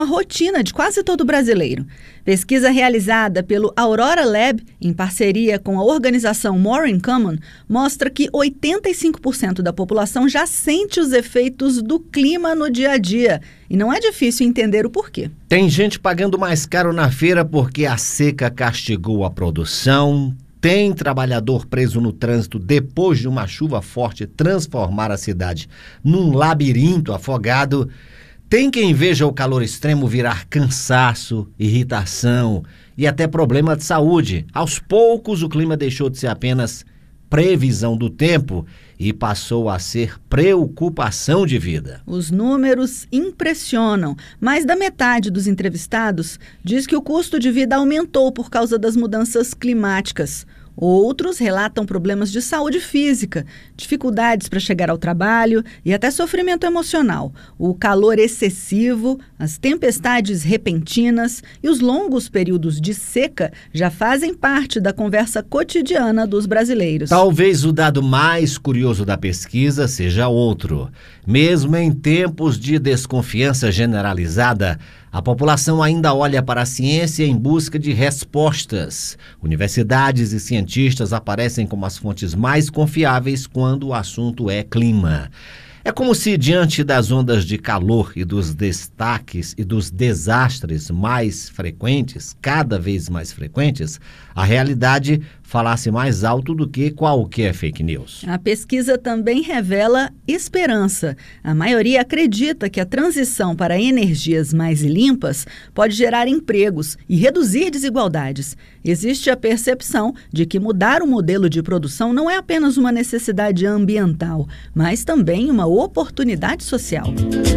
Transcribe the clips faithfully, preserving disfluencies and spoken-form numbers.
a rotina de quase todo brasileiro. Pesquisa realizada pelo Aurora Lab, em parceria com a organização More in Common, mostra que oitenta e cinco por cento da população já sente os efeitos do clima no dia a dia. E não é difícil entender o porquê. Tem gente pagando mais caro na feira porque a seca castigou a produção. Tem trabalhador preso no trânsito depois de uma chuva forte transformar a cidade num labirinto afogado. Tem quem veja o calor extremo virar cansaço, irritação e até problema de saúde. Aos poucos, o clima deixou de ser apenas previsão do tempo e passou a ser preocupação de vida. Os números impressionam. Mais da metade dos entrevistados diz que o custo de vida aumentou por causa das mudanças climáticas. Outros relatam problemas de saúde física, dificuldades para chegar ao trabalho e até sofrimento emocional. O calor excessivo, as tempestades repentinas e os longos períodos de seca já fazem parte da conversa cotidiana dos brasileiros. Talvez o dado mais curioso da pesquisa seja outro. Mesmo em tempos de desconfiança generalizada, a população ainda olha para a ciência em busca de respostas. Universidades e cientistas aparecem como as fontes mais confiáveis quando o assunto é clima. É como se, diante das ondas de calor e dos destaques e dos desastres mais frequentes, cada vez mais frequentes, a realidade falasse mais alto do que qualquer fake news. A pesquisa também revela esperança. A maioria acredita que a transição para energias mais limpas pode gerar empregos e reduzir desigualdades. Existe a percepção de que mudar o modelo de produção não é apenas uma necessidade ambiental, mas também uma oportunidade social.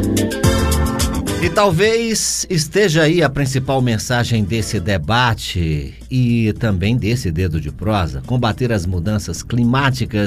E talvez esteja aí a principal mensagem desse debate e também desse Dedo de Prosa: combater as mudanças climáticas